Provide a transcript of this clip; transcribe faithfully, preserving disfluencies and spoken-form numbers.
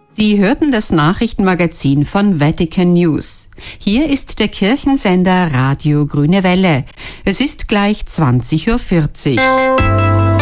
Sie hörten das Nachrichtenmagazin von Vatican News. Hier ist der Kirchensender Radio Grüne Welle. Es ist gleich zwanzig Uhr vierzig.